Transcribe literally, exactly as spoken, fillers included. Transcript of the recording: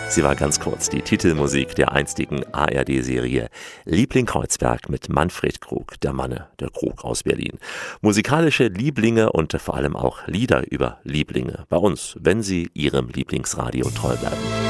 Sie war ganz kurz die Titelmusik der einstigen A R D-Serie Liebling Kreuzberg mit Manfred Krug, der Manne, der Krug aus Berlin. Musikalische Lieblinge und vor allem auch Lieder über Lieblinge bei uns, wenn Sie Ihrem Lieblingsradio treu bleiben.